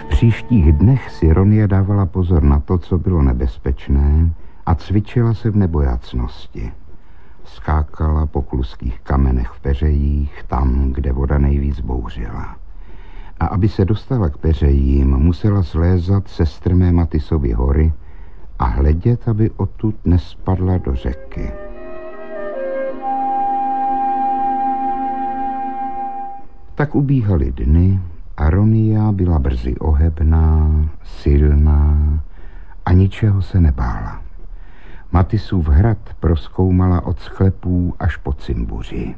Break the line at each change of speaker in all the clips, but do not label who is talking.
příštích dnech si Ronia dávala pozor na to, co bylo nebezpečné, a cvičila se v nebojacnosti. Skákala po kluských kamenech v peřejích, tam, kde voda nejvíc bouřila. A aby se dostala k peřejím, musela slézat se strmé Matisovy hory a hledět, aby odtud nespadla do řeky. Tak ubíhaly dny a Ronia byla brzy ohebná, silná a ničeho se nebála. Matisův hrad prozkoumala od sklepů až po Cimbuři.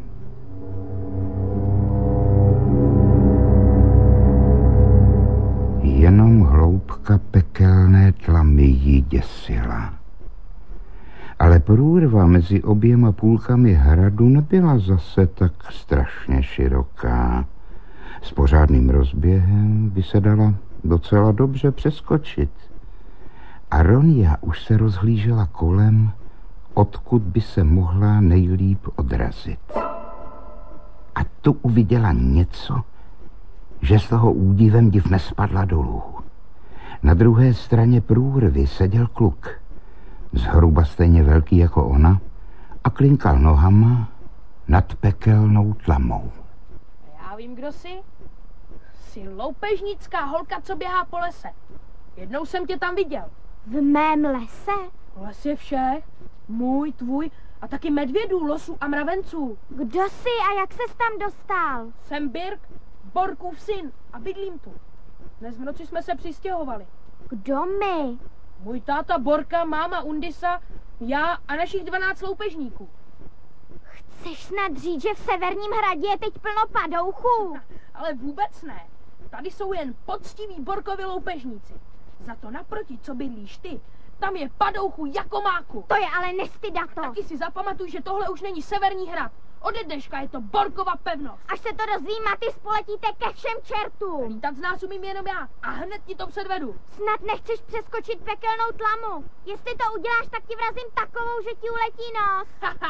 Jenom hloubka pekelné tlamy jí děsila. Ale průrva mezi oběma půlkami hradu nebyla zase tak strašně široká. S pořádným rozběhem by se dala docela dobře přeskočit. A Ronia už se rozhlížela kolem, odkud by se mohla nejlíp odrazit. A tu uviděla něco, že z toho údivem div nespadla dolů. Na druhé straně průrvy seděl kluk, zhruba stejně velký jako ona, a klinkal nohama nad pekelnou tlamou.
Já vím, kdo jsi. Jsi loupežnická holka, co běhá po lese. Jednou jsem tě tam viděl.
V mém lese?
Les je všech. Můj, tvůj a taky medvědů, losů a mravenců.
Kdo jsi a jak ses tam dostal?
Jsem Birk, Borkův syn a bydlím tu. Dnes v noci jsme se přistěhovali.
Kdo my?
Můj táta Borka, máma Undisa, já a našich 12 loupežníků.
Chceš snad říct, že v Severním hradě je teď plno padouchů?
Ale vůbec ne. Tady jsou jen poctiví Borkovi loupežníci. Za to naproti, co bydlíš ty, tam je padouchů jako máku.
To je ale nestydato.
Taky si zapamatuj, že tohle už není Severní hrad. Ode dneška je to Borkova pevnost.
Až se to dozví Matis, poletíte ke všem čertům.
Lítat z nás umím jenom já a hned ti to předvedu.
Snad nechceš přeskočit pekelnou tlamu. Jestli to uděláš, tak ti vrazím takovou, že ti uletí nos.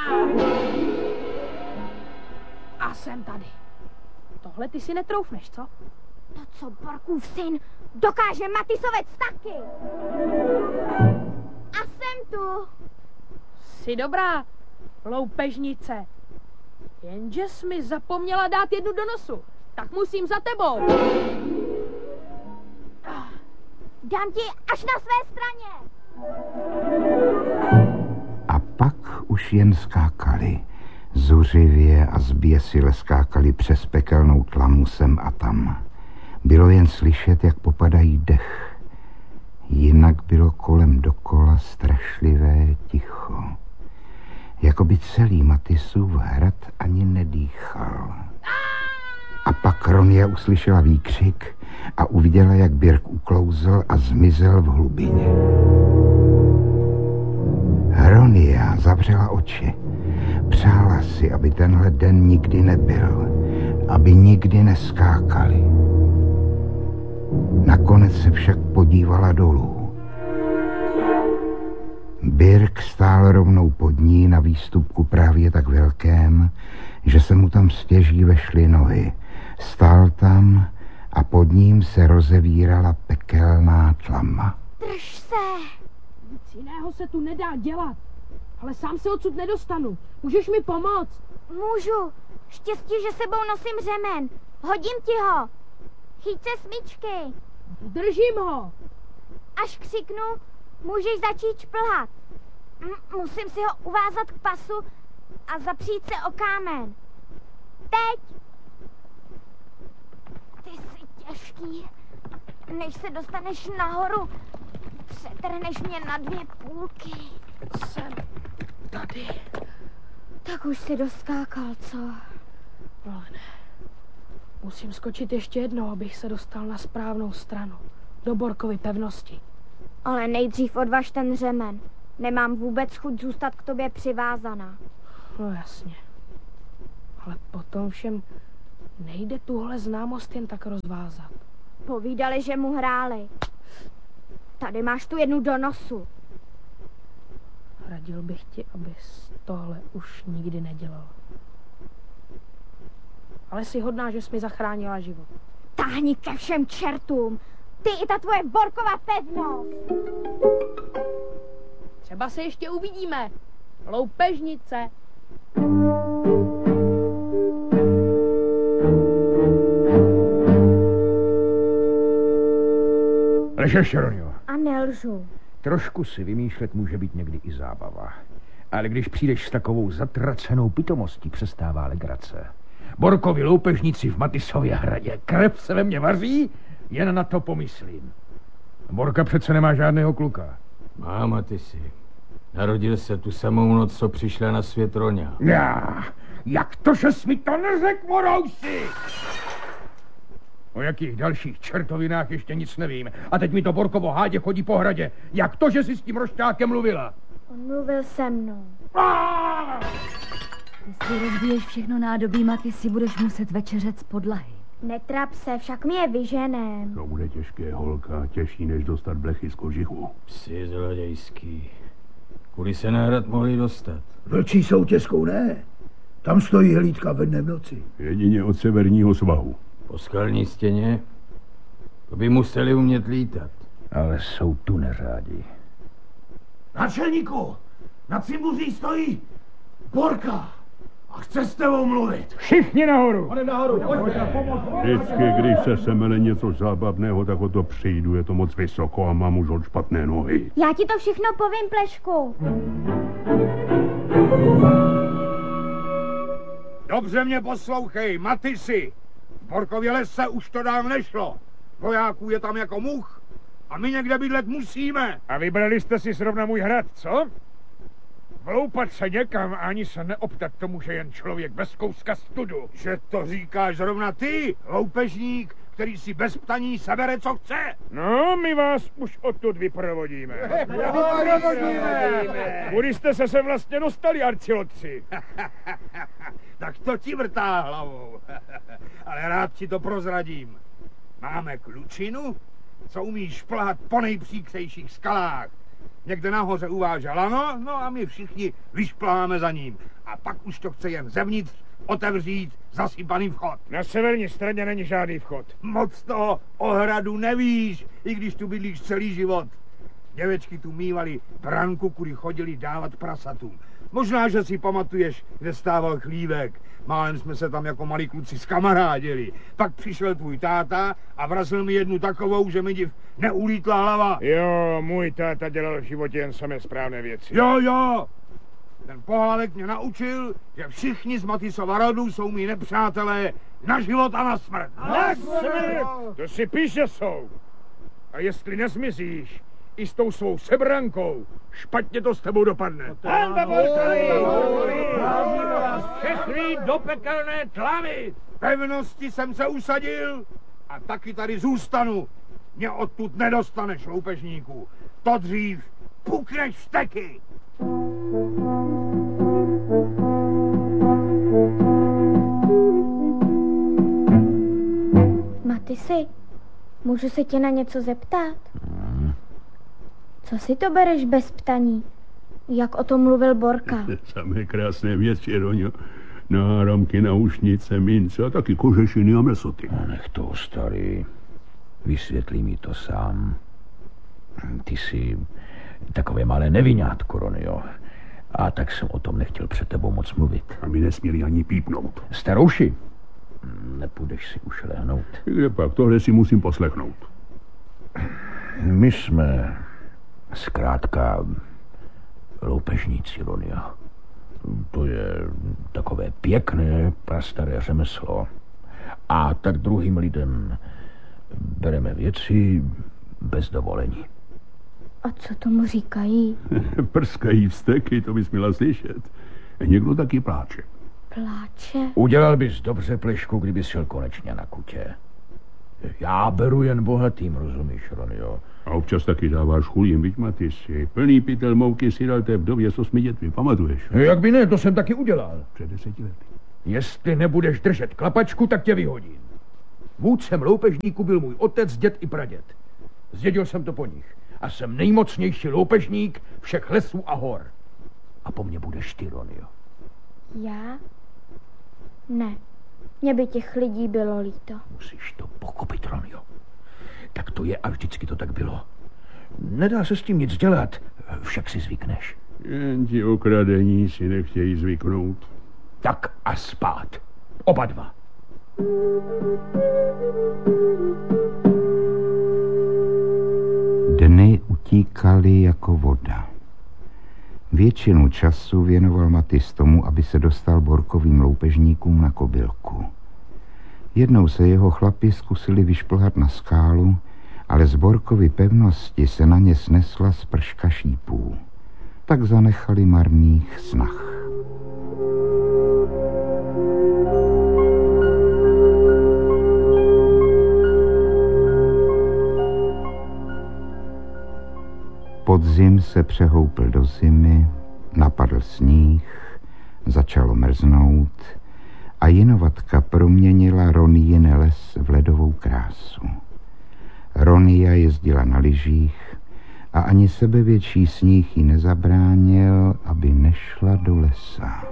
A jsem tady. Tohle ty si netroufneš, co?
To, co Borkův syn dokáže Matisovec taky. A jsem tu.
Jsi dobrá, loupežnice. Jenže jsi mi zapomněla dát jednu do nosu. Tak musím za tebou.
Dám ti až na své straně.
A pak už jen skákali. Zuřivě a zběsile skákali přes pekelnou tlamu sem a tam. Bylo jen slyšet, jak popadají dech. Jinak bylo kolem dokola strašlivé ticho. Jakoby celý Matisův hrad ani nedýchal. A pak Ronia uslyšela výkřik a uviděla, jak Birk uklouzl a zmizel v hlubině. Ronia zavřela oči. Přála si, aby tenhle den nikdy nebyl, aby nikdy neskákali. Nakonec se však podívala dolů. Birk stál rovnou pod ní na výstupku právě tak velkém, že se mu tam stěží vešly nohy. Stál tam a pod ním se rozevírala pekelná tlama.
Drž se!
Nic jiného se tu nedá dělat. Ale sám se odsud nedostanu. Můžeš mi pomoct?
Můžu. Štěstí, že sebou nosím řemen. Hodím ti ho. Chyť se smyčky.
Držím ho.
Až křiknu, můžeš začít šplhat. Musím si ho uvázat k pasu a zapřít se o kámen. Teď! Ty jsi těžký. Než se dostaneš nahoru, přetrhneš mě na 2 půlky.
Jsem tady.
Tak už si doskákal, co?
Ale ne. Musím skočit ještě jednou, abych se dostal na správnou stranu. Do Borkovy pevnosti.
Ale nejdřív odvaž ten řemen. Nemám vůbec chuť zůstat k tobě přivázaná.
No jasně. Ale potom všem nejde tuhle známost jen tak rozvázat.
Povídali, že mu hráli. Tady máš tu jednu do nosu.
Radil bych ti, abys tohle už nikdy nedělal. Ale jsi hodná, že jsi mi zachránila život.
Táhni ke všem čertům. Ty i ta tvoje Borkova pevnost.
Třeba se ještě uvidíme. Loupežnice.
Lžeš, Ronio.
A nelžu.
Trošku si vymýšlet může být někdy i zábava. Ale když přijdeš s takovou zatracenou pitomostí, přestává legrace. Borkovi loupežníci v Matisově hradě. Krev se ve mně vaří, jen na to pomyslím. Borka přece nemá žádného kluka.
Má, Matisi. Narodil se tu samou noc, co přišla na svět Roňa.
Já, jak to, že jsi mi to neřekl, Morousi? O jakých dalších čertovinách ještě nic nevím. A teď mi to Borkovo hádě chodí po hradě. Jak to, že jsi s tím rošťákem mluvila?
On mluvil se mnou.
Jestli rozbiješ všechno nádobí, Matisi, budeš muset večeřet z podlahy.
Netrap se, však mi je vyženem.
To bude těžké, holka. Těžší, než dostat blechy z kožichu.
Psi zlodějský. Kudy se na hrad mohli dostat?
Vlčí soutězkou ne. Tam stojí hlídka ve dne v noci.
Jedině od severního svahu.
Po skalní stěně? To by museli umět lítat.
Ale jsou tu neřádi.
Náčelníku, na cimbuří stojí Borka a chce s tebou mluvit.
Všichni nahoru!
Vždycky, když se semele něco zábavného, tak o to přijdu. Je to moc vysoko a mám už od špatné nohy.
Já ti to všechno povím, Plešku.
Dobře mě poslouchej, Matisi. V Borkově lese už to dávno nešlo. Vojáků je tam jako much a my někde bydlet musíme.
A vybrali jste si zrovna můj hrad, co? Vloupat se někam a ani se neoptat, to může jen člověk bez kouska studu.
Že to říkáš zrovna ty, loupežník, který si bez ptaní sebere, co chce.
No, my vás už odtud vyprovodíme. Kudy jste se sem vlastně dostali, arciotci?
Tak to ti vrtá hlavou. Ale rád ti to prozradím. Máme klučinu, co umí šplhat po nejpříkřejších skalách. Někde nahoře uvážel lano, no a my všichni vyšpláme za ním. A pak už to chce jen zevnitř otevřít zasypaný vchod.
Na severní straně není žádný vchod.
Moc toho o hradu nevíš, i když tu bydlíš celý život. Děvečky tu mívali branku, kudy chodili dávat prasatům. Možná, že si pamatuješ, kde stával chlívek. Málem jsme se tam jako malí kluci zkamarádili. Pak přišel tvůj táta a vrazil mi jednu takovou, že mi div neulítla hlava.
Jo, můj táta dělal v životě jen samé správné věci.
Jo. Ten pohlavek mě naučil, že všichni z Matisova rodu jsou mý nepřátelé na život a na smrt.
Na smrt! To si píš, že jsou. A jestli nezmizíš i s tou svou sebrankou, špatně to s tebou dopadne. Všechny do pekelné tlavy!
Pevnosti jsem se usadil a taky tady zůstanu. Mě odtud nedostaneš, loupežníku. To dřív pukneš vzteky.
Matisi, můžu se tě na něco zeptat? Co si to bereš bez ptaní? Jak o tom mluvil Borka?
Samé krásné věci, Roňo. Náramky, naušnice, mince a taky kožešiny a mesoty.
No, nech toho, starý. Vysvětlí mi to sám. Ty jsi takové malé nevinátko, Ronio. A tak jsem o tom nechtěl před tebou moc mluvit.
A my nesměli ani pípnout.
Starouši, nepůjdeš si už lehnout.
Kde pak? Tohle si musím poslechnout.
My jsme zkrátka loupežníci, Ronio. To je takové pěkné, prastaré řemeslo. A tak druhým lidem bereme věci bez dovolení.
A co tomu říkají?
Prskají vzteky, to bys měla slyšet. Někdo taky pláče.
Pláče?
Udělal bys dobře, Plešku, kdybys šel konečně na kutě. Já beru jen bohatým, rozumíš, Ronio?
A občas taky dáváš chulím, viď, Matisi. Plný pytel mouky si dal té vdově s 8 dětmi, pamatuješ?
Jak by ne, to jsem taky udělal.
Před 10 lety.
Jestli nebudeš držet klapačku, tak tě vyhodím. Vůdcem loupežníku byl můj otec, děd i praděd. Zdědil jsem to po nich. A jsem nejmocnější loupežník všech lesů a hor. A po mně budeš ty, Ronio.
Já? Ne. Mně by těch lidí bylo líto.
Musíš to pochopit, Ronio. Tak to to je a vždycky to tak bylo. Nedá se s tím nic dělat, však si zvykneš.
Jen ti okradení si nechtějí zvyknout.
Tak a spát. Oba dva.
Dny utíkaly jako voda. Většinu času věnoval Matis tomu, aby se dostal Borkovým loupežníkům na kobylku. Jednou se jeho chlapi zkusili vyšplhat na skálu, ale z Borkovy pevnosti se na ně snesla sprška šípů. Tak zanechali marných snah. Podzim se přehoupl do zimy, napadl sníh, začalo mrznout a jinovatka proměnila Ronijin les v ledovou krásu. Ronija jezdila na lyžích a ani sebevětší sníh jí nezabránil, aby nešla do lesa.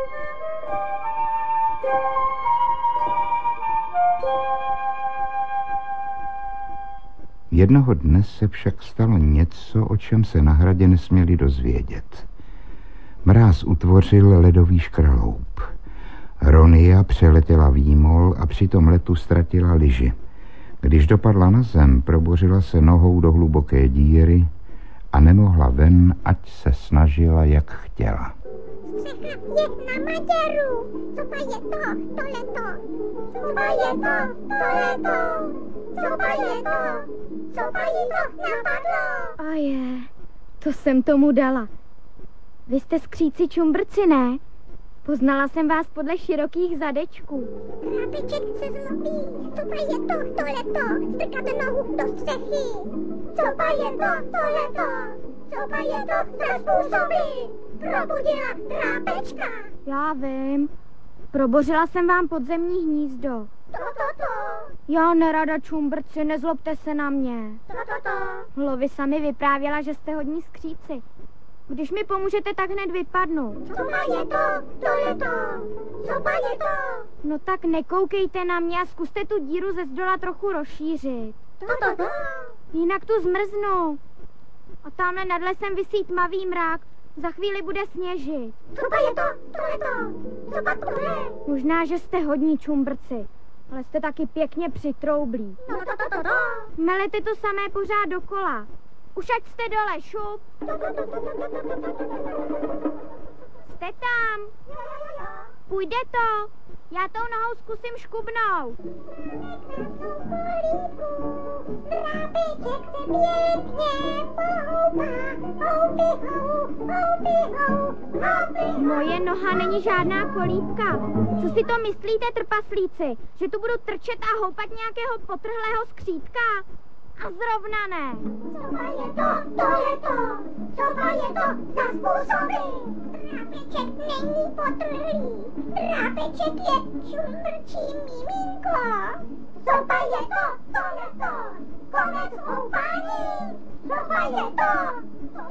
Jednoho dne se však stalo něco, o čem se na hradě nesměli dozvědět. Mráz utvořil ledový škraloup. Ronija přeletěla výmol a při tom letu ztratila lyži. Když dopadla na zem, probořila se nohou do hluboké díry a nemohla ven, ať se snažila, jak chtěla.
Střecha je na Maďaru. Co pa je to? Tohleto. Co pa je to? Tohleto. Co pa je to? Co pa jí to napadlo? A je, to jsem tomu dala. Vy jste skříci čumbrci, ne? Poznala jsem vás podle širokých zadečků. Krabiček se zlobí. Co pa je to? Tohleto. Strkat nohu do střechy. Co pa je to? Tohleto. Co pa je to? Za způsoby. Probudila trápečka. Já vím. Probořila jsem vám podzemní hnízdo. To. Já nerada čumbrci, nezlobte se na mě. To. Lovi mi vyprávěla, že jste hodní skříci. Když mi pomůžete, tak hned vypadnu. Co je to? Tohleto. Co je to? No tak nekoukejte na mě a zkuste tu díru ze zdola trochu rozšířit. To. Jinak tu zmrznu. A tamhle nad lesem visí tmavý mrák. Za chvíli bude sněžit. Co je to? Tohleto. Co pak tohle? Možná, že jste hodní čumbrci, ale jste taky pěkně přitroublí. To. Melete to samé pořád dokola. Už ať jste dole, šup. Jste tam? Půjde to. Já tou nohou zkusím škubnout. Drápeček se pěkně Moje noha není žádná kolíbka. Co si to myslíte, trpaslíci? Že tu budu trčet a houpat nějakého potrhlého skřítka? A zrovna ne. Co je to? Tohleto. Co je to? Za způsoby. Drápeček není potrhlý. Drápeček je čumrčí miminko. Co je to? Tohleto. Konec houpání. Co je to?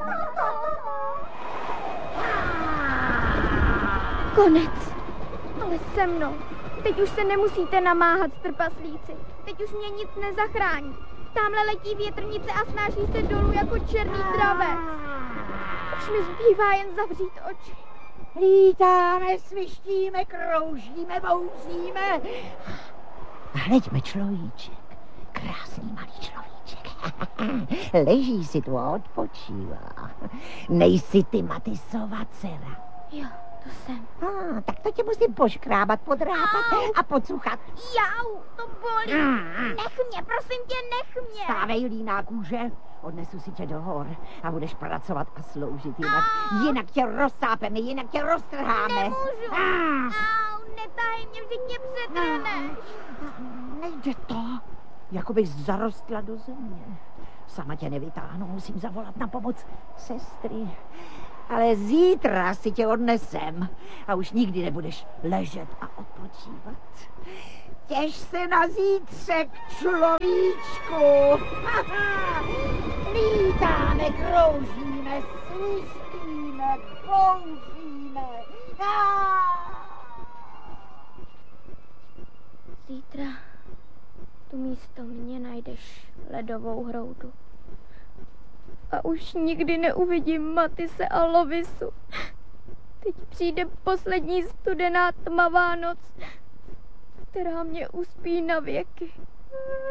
Konec. Ale se mnou. Teď už se nemusíte namáhat, trpaslíci. Teď už mě nic nezachrání. Tamhle letí větrnice a snáší se dolů jako černý dravec. Už mi zbývá jen zavřít oči.
Lítáme, svištíme, kroužíme, bouříme. Hleďme človíček, krásný malý človíček. Leží si tu a odpočívá. Nejsi ty Matisova dcera?
Jo, to jsem.
Tak to tě musím poškrábat, podrápat a pocuchat.
Jau, to bolí. Nech mě, prosím tě, nech mě.
Stávej, líná kůže. Odnesu si tě do hor a budeš pracovat a sloužit, jinak tě rozsápeme, jinak tě roztrháme.
Nemůžu. Netahej mě, vždyť mě přetrhneš.
Nejde to, jako bys zarostla do země. Sama tě nevytáhnu, musím zavolat na pomoc sestry. Ale zítra si tě odnesem a už nikdy nebudeš ležet a odpočívat. Těš se na zítřek, človíčku. Lítáme, kroužíme, svištíme, bouříme.
Zítra tu místo mě najdeš ledovou hroudu. A už nikdy neuvidím Matise a Lovisu. Teď přijde poslední studená tmavá noc, která mě uspí na věky.